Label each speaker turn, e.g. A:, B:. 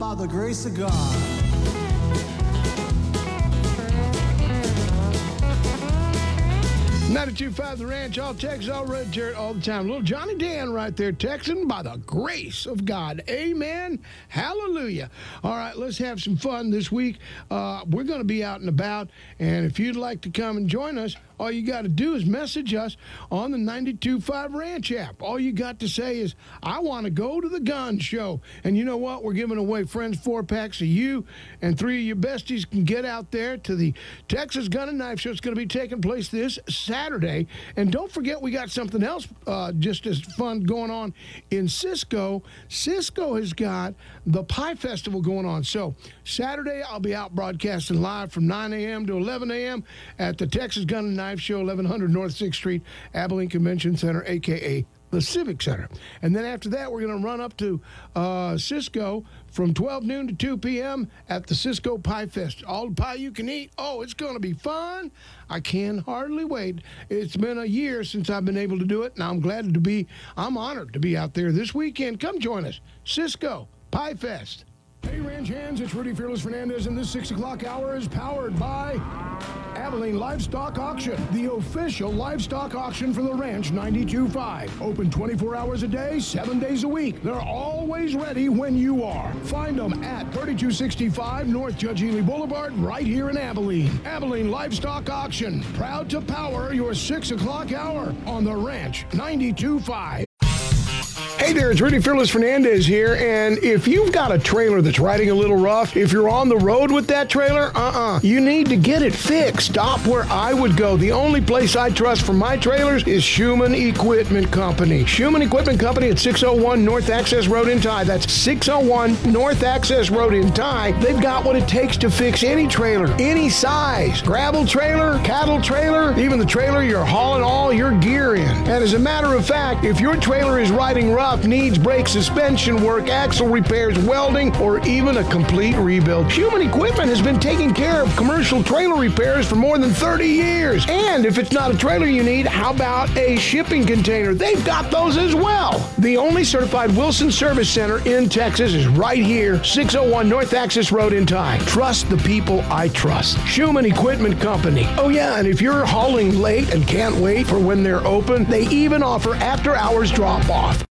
A: by the grace of God.
B: 92.5 The Ranch, all Texas, all Red Dirt, all the time. Little Johnny Dan right there, Texan, by the grace of God. Amen. Hallelujah. All right, let's have some fun this week. We're going to be out and about, and if you'd like to come and join us, all you got to do is message us on the 92.5 Ranch app. All you got to say is, I want to go to the gun show. And you know what? We're giving away Friends 4-packs so you and 3 of your besties can get out there to the Texas Gun and Knife Show. It's going to be taking place this Saturday. And don't forget, we got something else just as fun going on in Cisco. Cisco has got the Pie Festival going on. So Saturday, I'll be out broadcasting live from 9 a.m. to 11 a.m. at the Texas Gun and Knife Show, 1100 North 6th Street, Abilene Convention Center, a.k.a. the Civic Center. And then after that, we're going to run up to Cisco from 12 noon to 2 p.m. at the Cisco Pie Fest. All the pie you can eat. Oh, it's going to be fun. I can hardly wait. It's been a year since I've been able to do it, and I'm honored to be out there this weekend. Come join us. Cisco Pie Fest. Hey, Ranch hands, it's Rudy Fearless Fernandez, and this 6 o'clock hour is powered by Abilene Livestock Auction, the official livestock auction for the Ranch 92.5. Open 24 hours a day, 7 days a week. They're always ready when you are. Find them at 3265 North Judge Ely Boulevard, right here in Abilene. Abilene Livestock Auction, proud to power your 6 o'clock hour on the Ranch 92.5. Hey there, it's Rudy Fearless Fernandez here, and if you've got a trailer that's riding a little rough, if you're on the road with that trailer, you need to get it fixed. Stop where I would go. The only place I trust for my trailers is Schumann Equipment Company. Schumann Equipment Company at 601 North Access Road in Ty. That's 601 North Access Road in Ty. They've got what it takes to fix any trailer, any size. Gravel trailer, cattle trailer, even the trailer you're hauling all your gear in. And as a matter of fact, if your trailer is riding rough, needs brake suspension work, axle repairs, welding, or even a complete rebuild, Schumann Equipment has been taking care of commercial trailer repairs for more than 30 years. And if it's not a trailer you need, how about a shipping container? They've got those as well. The only certified Wilson Service Center in Texas is right here, 601 North Access Road in Ty. Trust the people I trust. Schumann Equipment Company. Oh yeah, and if you're hauling late and can't wait for when they're open, they even offer after-hours drop-off.